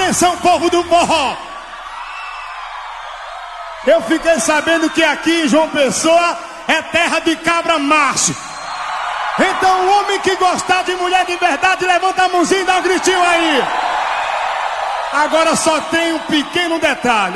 Atenção, povo do forró. Eu fiquei sabendo que aqui em João Pessoa é terra de cabra macho. Então o homem que gostar de mulher de verdade, levanta a mãozinha e dá um gritinho aí. Agora só tem um pequeno detalhe.